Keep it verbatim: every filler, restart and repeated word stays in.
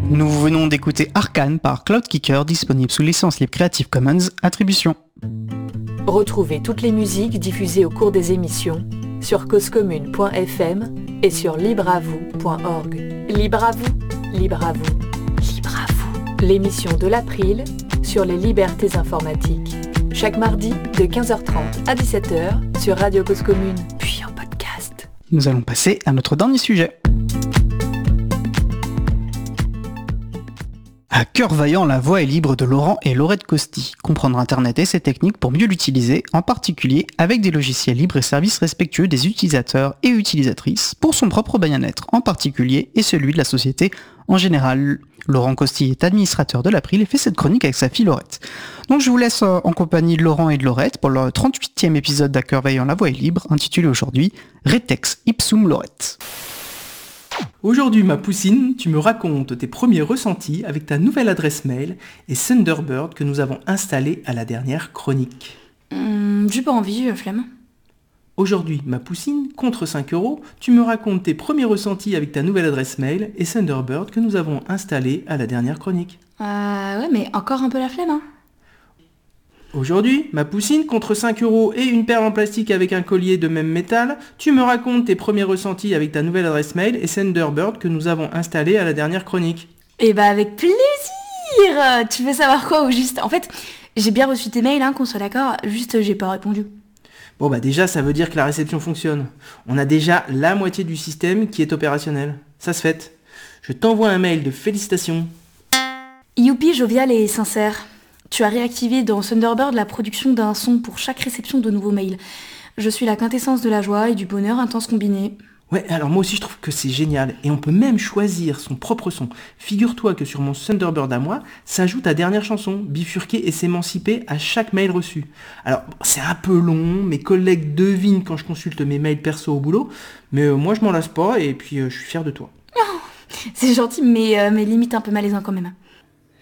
Nous venons d'écouter Arcane par Cloudkicker, disponible sous licence libre Creative Commons Attribution. Retrouvez toutes les musiques diffusées au cours des émissions sur causecommune point f m et sur libreavoue point org. Libre à vous, libre à vous, libre à vous. L'émission de l'April sur les libertés informatiques. Chaque mardi de quinze heures trente à dix-sept heures sur Radio Cause Commune, puis en podcast. Nous allons passer à notre dernier sujet. À cœur vaillant, la voix est libre de Laurent et Laurette Costi. Comprendre Internet et ses techniques pour mieux l'utiliser, en particulier avec des logiciels libres et services respectueux des utilisateurs et utilisatrices, pour son propre bien-être en particulier et celui de la société en général. Laurent Costi est administrateur de l'April et fait cette chronique avec sa fille Laurette. Donc je vous laisse en compagnie de Laurent et de Laurette pour le trente-huitième épisode d'À cœur vaillant, la voix est libre, intitulé aujourd'hui Retex Ipsum Laurette. Aujourd'hui, ma poussine, tu me racontes tes premiers ressentis avec ta nouvelle adresse mail et Thunderbird que nous avons installée à la dernière chronique. Hum, j'ai pas envie, flemme. Aujourd'hui, ma poussine, contre cinq euros, tu me racontes tes premiers ressentis avec ta nouvelle adresse mail et Thunderbird que nous avons installée à la dernière chronique. Euh, ouais, mais encore un peu la flemme, hein. Aujourd'hui, ma poussine, contre cinq euros et une perle en plastique avec un collier de même métal, tu me racontes tes premiers ressentis avec ta nouvelle adresse mail et Thunderbird que nous avons installée à la dernière chronique. Eh bah avec plaisir. Tu veux savoir quoi ou juste... En fait, j'ai bien reçu tes mails, hein, qu'on soit d'accord, juste j'ai pas répondu. Bon bah déjà, ça veut dire que la réception fonctionne. On a déjà la moitié du système qui est opérationnel. Ça se fait. Je t'envoie un mail de félicitations. Youpi, jovial et sincère. Tu as réactivé dans Thunderbird la production d'un son pour chaque réception de nouveaux mails. Je suis la quintessence de la joie et du bonheur intense combiné. Ouais, alors moi aussi je trouve que c'est génial. Et on peut même choisir son propre son. Figure-toi que sur mon Thunderbird à moi, s'ajoute ta dernière chanson, bifurquer et s'émanciper à chaque mail reçu. Alors, c'est un peu long, mes collègues devinent quand je consulte mes mails perso au boulot, mais euh, moi je m'en lasse pas et puis euh, je suis fier de toi. Oh, c'est gentil, mais, euh, mais limite un peu malaisant quand même.